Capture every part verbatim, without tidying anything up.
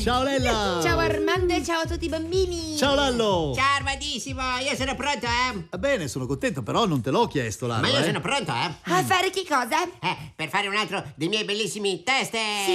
Ciao Lella. Ciao Armando e ciao a tutti i bambini. Ciao Lallo. Ciao Armadissimo, io sono pronto, eh? Va bene, sono contento, però non te l'ho chiesto, Lallo. Ma io eh. sono pronto, eh? A fare che cosa? Eh, per fare un altro dei miei bellissimi test.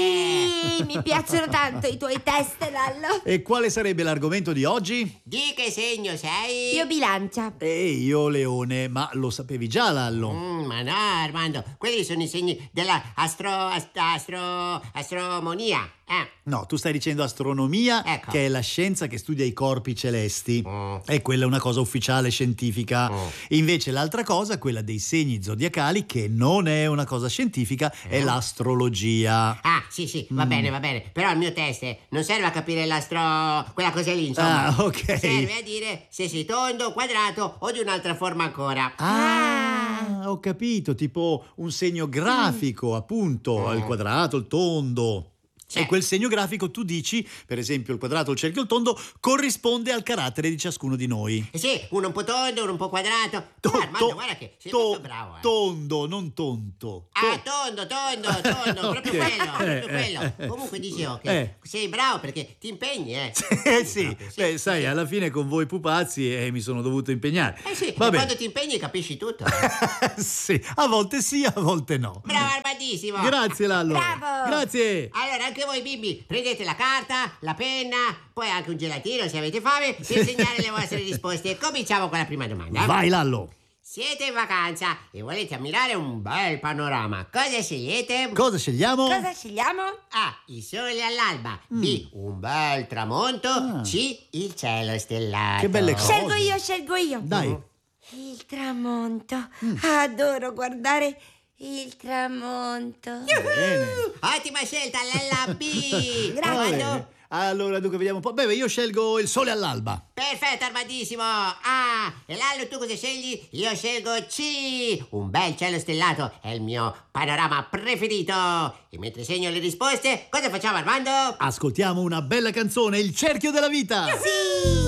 Sì, mi piacciono tanto i tuoi test, Lallo. E quale sarebbe l'argomento di oggi? Di che segno sei? Io bilancia. E io Leone, ma lo sapevi già, Lallo? Mm, ma no, Armando, quelli sono i segni della astro... ast- astro... astromonia. Eh. No, tu stai dicendo astronomia, Ecco. che è la scienza che studia i corpi celesti. Mm. E quella è una cosa ufficiale, scientifica. Mm. Invece l'altra cosa, quella dei segni zodiacali, che non è una cosa scientifica, è Eh? l'astrologia. Ah, sì, sì, va Mm. bene, va bene. Però il mio test non serve a capire l'astro... quella cosa lì, insomma. Ah, ok. Serve a dire se sei tondo, quadrato o di un'altra forma ancora. Ah, ho capito, tipo un segno grafico, appunto, Mm. il quadrato, il tondo. Sì. E quel segno grafico tu dici, per esempio il quadrato, il cerchio, il tondo, corrisponde al carattere di ciascuno di noi. Eh sì, uno un po' tondo, uno un po' quadrato. To- Ah, Armando, to- guarda che sei to- molto bravo, eh. Tondo, non tonto. Ah, To- tondo, tondo, tondo, proprio Ok. quello, proprio Eh, quello. eh, eh. Comunque dicevo che Eh. sei bravo perché ti impegni, eh. Eh sì, Proprio, sì, beh, sì, sai, sì. alla fine con voi pupazzi eh, mi sono dovuto impegnare. Eh sì, Va e bene. quando ti impegni capisci tutto. eh. Sì, a volte sì, a volte no. Bravo Armadissimo. Grazie Lallo. Bravo. Grazie. Allora, anche voi bimbi, prendete la carta, la penna, poi anche un gelatino se avete fame, per segnare le vostre risposte. Cominciamo con la prima domanda. Vai Lallo. Siete in vacanza e volete ammirare un bel panorama. Cosa scegliete? Cosa scegliamo? Cosa scegliamo? A. Il sole all'alba. B. Un bel tramonto. Ah. C. Il cielo stellato. Che belle cose. Scelgo io, scelgo io. Dai. Il tramonto. Adoro guardare il tramonto. Bene. Ottima scelta, Lella B. Va bene. Armando? Allora, dunque, vediamo un po'. Beh, io scelgo il sole all'alba. Perfetto, Armadissimo. Ah, e Lallo, tu cosa scegli? Io scelgo C. Un bel cielo stellato è il mio panorama preferito. E mentre segno le risposte, cosa facciamo, Armando? Ascoltiamo una bella canzone, Il cerchio della vita. Sì!